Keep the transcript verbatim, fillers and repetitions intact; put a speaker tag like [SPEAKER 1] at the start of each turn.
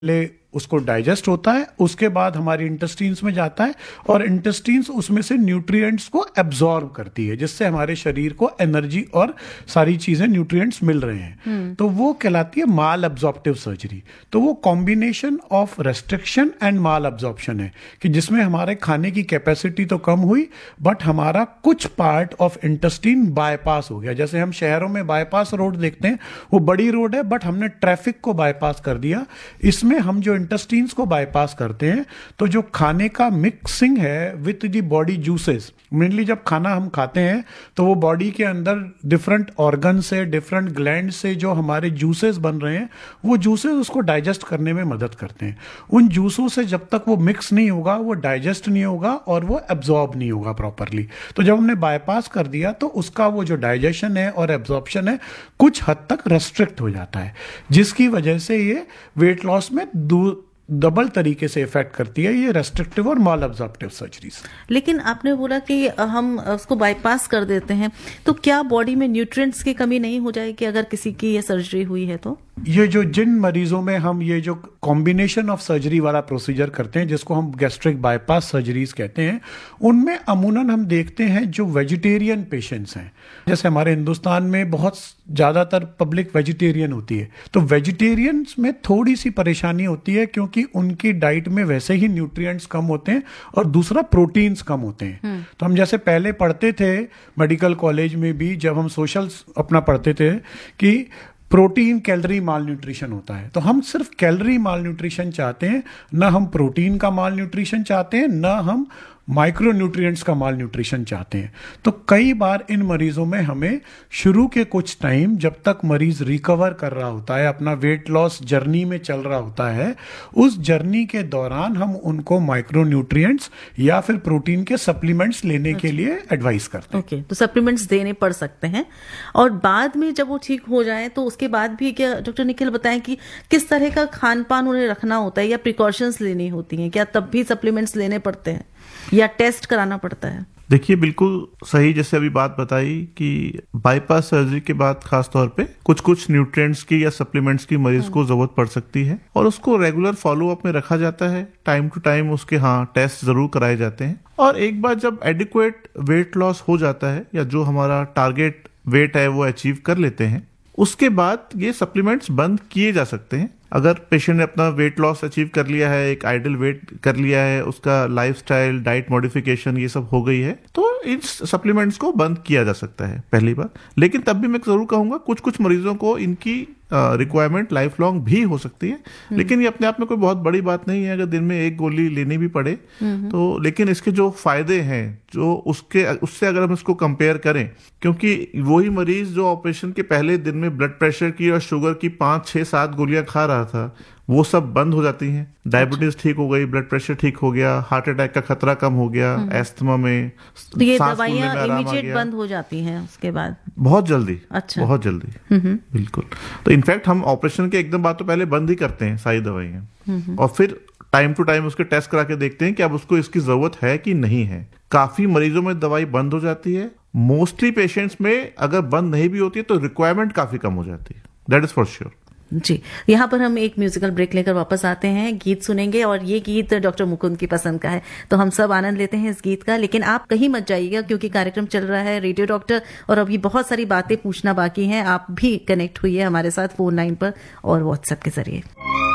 [SPEAKER 1] ले उसको डाइजेस्ट होता है, उसके बाद हमारी इंटेस्टाइन्स में जाता है और इंटेस्टाइन्स उसमें से न्यूट्रिएंट्स को एब्जॉर्ब करती है, जिससे हमारे शरीर को एनर्जी और सारी चीजें न्यूट्रिएंट्स मिल रहे हैं। तो वो कहलाती है माल एब्जॉर्प्टिव सर्जरी। तो वो combination of restriction and mall absorption है कि जिसमें हमारे खाने की कैपेसिटी तो कम हुई बट हमारा कुछ पार्ट ऑफ इंटेस्टाइन बाईपास हो गया। जैसे हम शहरों में बाईपास रोड देखते हैं, वो बड़ी रोड है बट हमने ट्रैफिक को बाईपास कर दिया। इसमें हम जो इंटेस्टाइन्स को बाईपास करते हैं तो जो खाने का मिक्सिंग है with the body juices, mainly जब खाना हम खाते हैं तो वो बॉडी के अंदर डिफरेंट ऑर्गन से, डिफरेंट ग्लैंड से जो हमारे जूसेस बन रहे हैं, वो जूसेस उसको डाइजेस्ट करने में मदद करते हैं। उन जूसों से जब तक वो मिक्स नहीं होगा वो डाइजेस्ट नहीं होगा और वो एब्जॉर्ब नहीं होगा प्रॉपरली। तो जब हमने बाईपास कर दिया तो उसका वो जो डाइजेशन है और एब्जॉर्प्शन है कुछ हद तक रेस्ट्रिक्ट हो जाता है, जिसकी वजह से ये वेट लॉस में डबल तरीके से इफेक्ट करती है, ये रेस्ट्रिक्टिव और माल एब्जॉर्प्टिव सर्जरीज।
[SPEAKER 2] लेकिन आपने बोला कि हम उसको बाईपास कर देते हैं, तो क्या बॉडी में न्यूट्रिएंट्स की कमी नहीं हो जाएगी अगर किसी की ये सर्जरी हुई है तो?
[SPEAKER 1] ये जो जिन मरीजों में हम ये जो कॉम्बिनेशन ऑफ सर्जरी वाला प्रोसीजर करते हैं जिसको हम गैस्ट्रिक बाईपास सर्जरीज कहते हैं, उनमें अमूनन हम देखते हैं जो वेजिटेरियन पेशेंट्स हैं, जैसे हमारे हिंदुस्तान में बहुत ज्यादातर पब्लिक वेजिटेरियन होती है, तो वेजिटेरियंस में थोड़ी सी परेशानी होती है क्योंकि उनकी डाइट में वैसे ही न्यूट्रिएंट्स कम होते हैं और दूसरा प्रोटीन्स कम होते हैं। तो हम जैसे पहले पढ़ते थे मेडिकल कॉलेज में भी, जब हम सोशल अपना पढ़ते थे कि प्रोटीन कैलोरी माल न्यूट्रिशन होता है, तो हम सिर्फ कैलोरी माल न्यूट्रिशन चाहते हैं, ना हम प्रोटीन का माल न्यूट्रिशन चाहते हैं, ना हम माइक्रो न्यूट्रिएंट्स का माल न्यूट्रिशन चाहते हैं। तो कई बार इन मरीजों में हमें शुरू के कुछ टाइम, जब तक मरीज रिकवर कर रहा होता है, अपना वेट लॉस जर्नी में चल रहा होता है, उस जर्नी के दौरान हम उनको माइक्रो न्यूट्रिएंट्स या फिर प्रोटीन के सप्लीमेंट्स लेने के लिए एडवाइस करते हैं।
[SPEAKER 2] ओके, तो सप्लीमेंट्स देने पड़ सकते हैं। और बाद में जब वो ठीक हो जाए तो उसके बाद भी क्या डॉक्टर निखिल बताएं कि किस तरह का खान पान उन्हें रखना होता है या प्रिकॉशंस लेनी होती हैं? क्या तब भी सप्लीमेंट्स लेने पड़ते हैं या टेस्ट कराना पड़ता है?
[SPEAKER 3] देखिए, बिल्कुल सही जैसे अभी बात बताई कि बाईपास सर्जरी के बाद खास तौर पे कुछ कुछ न्यूट्रिएंट्स की या सप्लीमेंट्स की मरीज को जरूरत पड़ सकती है और उसको रेगुलर फॉलो अप में रखा जाता है। टाइम टू टाइम उसके हाँ टेस्ट जरूर कराए जाते हैं और एक बार जब एडिक्वेट वेट लॉस हो जाता है या जो हमारा टारगेट वेट है वो अचीव कर लेते हैं, उसके बाद ये सप्लीमेंट्स बंद किए जा सकते हैं। अगर पेशेंट ने अपना वेट लॉस अचीव कर लिया है, एक आइडियल वेट कर लिया है, उसका लाइफस्टाइल, डाइट मॉडिफिकेशन ये सब हो गई है, तो इन सप्लीमेंट्स को बंद किया जा सकता है पहली बार। लेकिन तब भी मैं जरूर कहूंगा कुछ कुछ मरीजों को इनकी रिक्वायरमेंट लाइफ लॉन्ग भी हो सकती है, लेकिन ये अपने आप में कोई बहुत बड़ी बात नहीं है अगर दिन में एक गोली लेनी भी पड़े तो। लेकिन इसके जो फायदे हैं, जो उसके उससे अगर हम इसको कंपेयर करें, क्योंकि वही मरीज जो ऑपरेशन के पहले दिन में ब्लड प्रेशर की और शुगर की पांच छह सात गोलियां खा रहा था, वो सब बंद हो जाती हैं। डायबिटीज ठीक हो गई, ब्लड प्रेशर ठीक हो गया, हार्ट अटैक का खतरा कम हो गया, एस्थमा में,
[SPEAKER 2] तो ये दवाइयां इमीडिएट बंद हो जाती हैं उसके बाद?
[SPEAKER 3] बहुत जल्दी।
[SPEAKER 2] अच्छा,
[SPEAKER 3] बहुत जल्दी, बिल्कुल। तो इनफैक्ट हम ऑपरेशन के एकदम बाद तो पहले बंद ही करते हैं सारी दवाइयां और फिर टाइम टू टाइम उसके टेस्ट करा के देखते हैं कि अब उसको इसकी जरूरत है कि नहीं है। काफी मरीजों में दवाई बंद हो जाती है, मोस्टली पेशेंट्स में अगर बंद नहीं भी होती है तो रिक्वायरमेंट काफी कम हो जाती है, दैट इज फॉर श्योर।
[SPEAKER 2] जी, यहाँ पर हम एक म्यूजिकल ब्रेक लेकर वापस आते हैं, गीत सुनेंगे और ये गीत डॉक्टर मुकुंद की पसंद का है, तो हम सब आनंद लेते हैं इस गीत का। लेकिन आप कहीं मत जाइएगा क्योंकि कार्यक्रम चल रहा है रेडियो डॉक्टर और अभी बहुत सारी बातें पूछना बाकी हैं। आप भी कनेक्ट हुई है हमारे साथ फोन लाइन पर और व्हाट्सएप के जरिए।